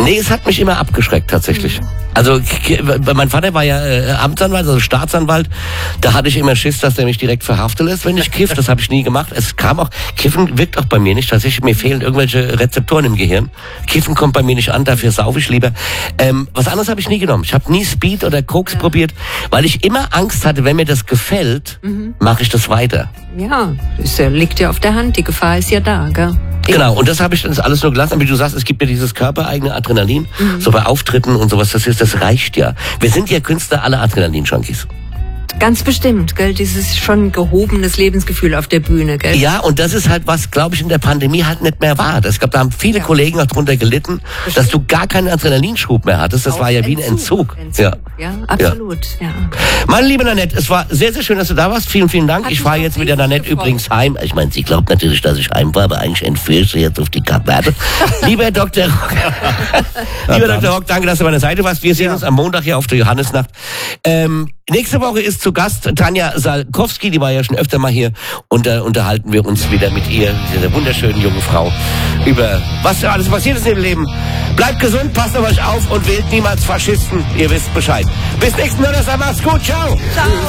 Nee, es hat mich immer abgeschreckt, tatsächlich. Also, mein Vater war ja Amtsanwalt, also Staatsanwalt. Da hatte ich immer Schiss, dass der mich direkt verhaften lässt, wenn ich kiff. Das habe ich nie gemacht. Es kam auch, Kiffen wirkt auch bei mir nicht. Tatsächlich, mir fehlen irgendwelche Rezeptoren im Gehirn. Kiffen kommt bei mir nicht an, dafür saufe ich lieber. Was anderes habe ich nie genommen. Ich habe nie Speed oder Koks probiert, weil ich immer Angst hatte, wenn mir das gefällt, mache ich das weiter. Ja, liegt ja auf der Hand. Die Gefahr ist ja da, gell? Genau, und das habe ich dann alles nur gelassen. Aber wie du sagst, es gibt ja dieses körpereigene Adrenalin, so bei Auftritten und sowas, das reicht ja. Wir sind ja Künstler, alle Adrenalin-Junkies. Ganz bestimmt, gell? Dieses schon gehobenes Lebensgefühl auf der Bühne, gell? Ja, und das ist halt was, glaube ich, in der Pandemie halt nicht mehr war. Ich glaube, da haben viele Kollegen auch drunter gelitten, dass du gar keinen Adrenalinschub mehr hattest. Das war ja wie ein Entzug. Ja, absolut. Ja. Meine liebe Nanette, es war sehr, sehr schön, dass du da warst. Vielen, vielen Dank. Ich fahre jetzt mit der Nanette übrigens heim. Ich meine, sie glaubt natürlich, dass ich heim war, aber eigentlich entführe ich sie jetzt auf die Kaperte. Lieber Dr. Rock, danke, dass du an meiner Seite warst. Wir sehen uns am Montag hier auf der Johannisnacht. Nächste Woche ist zu Gast Tanja Salkowski, die war ja schon öfter mal hier, und da unterhalten wir uns wieder mit ihr, dieser wunderschönen jungen Frau, über was da alles passiert ist im Leben. Bleibt gesund, passt auf euch auf und wählt niemals Faschisten, ihr wisst Bescheid. Bis nächsten Donnerstag, macht's gut, ciao! Ciao!